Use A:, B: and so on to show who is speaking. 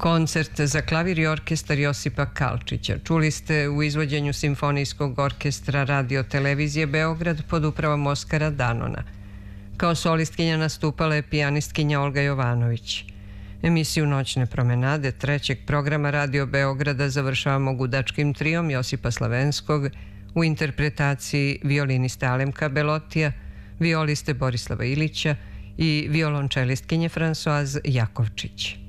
A: Koncert za klavir i orkestar Josipa Kalčića čuli ste u izvođenju Simfonijskog orkestra Radio Televizije Beograd pod upravom Oskara Danona. Kao solistkinja nastupala je pijanistkinja Olga Jovanović. Emisiju Noćne promenade trećeg programa Radio Beograda završavamo gudačkim trijom Josipa Slavenskog u interpretaciji violiniste Alemka Belotija, violiste Borislava Ilića i violončelistkinje Fransoaz Jakovčić.